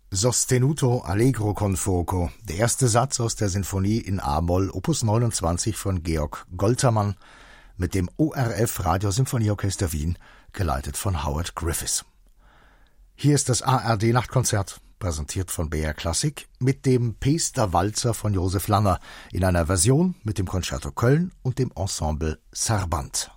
Sostenuto allegro con fuoco, der erste Satz aus der Sinfonie in A-Moll, Opus 29 von Georg Goltermann, mit dem ORF Radiosymphonieorchester Wien, geleitet von Howard Griffiths. Hier ist das ARD-Nachtkonzert, präsentiert von BR Klassik, mit dem Pester Walzer von Josef Lanner in einer Version mit dem Concerto Köln und dem Ensemble Sarband.